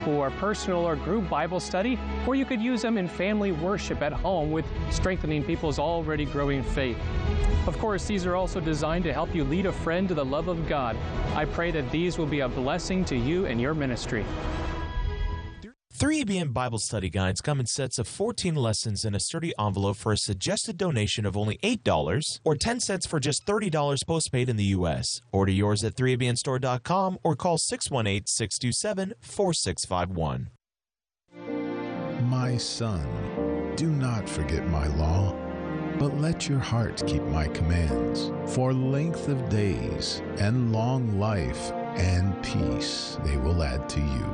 for personal or group Bible study, or you could use them in family worship at home with strengthening people's already growing faith. Of course, these are also designed to help you lead a friend to the love of God. I pray that these will be a blessing to you and your ministry. 3ABN Bible Study Guides come in sets of 14 lessons in a sturdy envelope for a suggested donation of only $8 or 10 sets for just $30 postpaid in the U.S. Order yours at 3abnstore.com or call 618-627-4651. My son, do not forget my law, but let your heart keep my commands. For length of days and long life and peace they will add to you.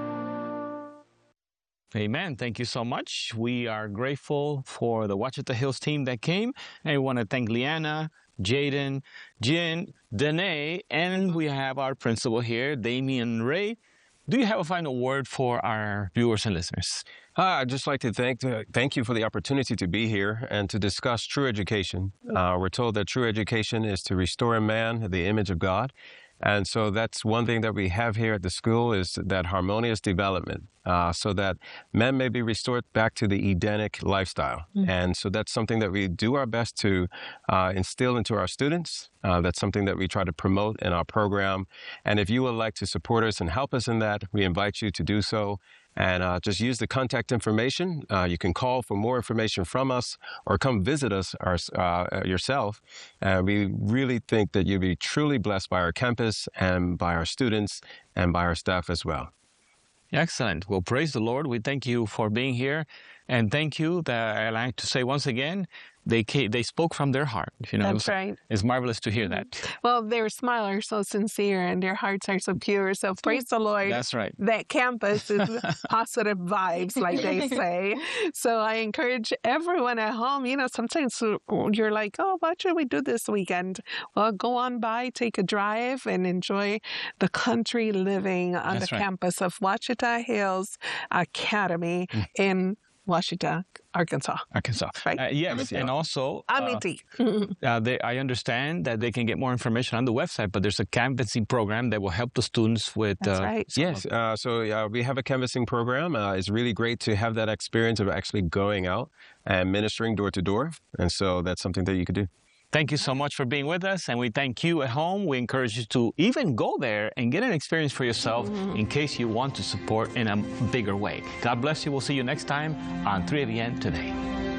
Amen. Thank you so much. We are grateful for the Ouachita Hills team that came. And we want to thank Leanna, Jaden, Jen, Danae, and we have our principal here, Damian Ray. Do you have a final word for our viewers and listeners? I'd just like to thank you for the opportunity to be here and to discuss true education. We're told that true education is to restore in man the image of God. And so that's one thing that we have here at the school is that harmonious development so that men may be restored back to the Edenic lifestyle. And so that's something that we do our best to instill into our students. That's something that we try to promote in our program. And if you would like to support us and help us in that, we invite you to do so. And just use the contact information. You can call for more information from us or come visit us yourself. We really think that you'll be truly blessed by our campus and by our students and by our staff as well. Excellent. Well, praise the Lord. We thank you for being here. And thank you. I'd like to say once again, they spoke from their heart. That's right. It's marvelous to hear that. Well, their smile are so sincere and their hearts are so pure. So praise the Lord. That's right. That campus is positive vibes, like they say. So I encourage everyone at home, sometimes you're like, oh, what should we do this weekend? Well, go on by, take a drive, and enjoy the country living on the campus of Ouachita Hills Academy in Ouachita, Arkansas. Right. Yes, and also Amity. I understand that they can get more information on the website, but there's a canvassing program that will help the students with. That's right. Yes, so we have a canvassing program. It's really great to have that experience of actually going out and ministering door to door, and so that's something that you could do. Thank you so much for being with us, and we thank you at home. We encourage you to even go there and get an experience for yourself in case you want to support in a bigger way. God bless you. We'll see you next time on 3ABN Today.